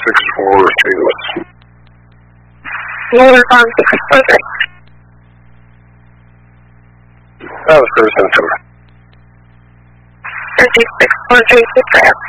664 St. Louis. What was on 643? That was Curtis, Minnesota. 3643 6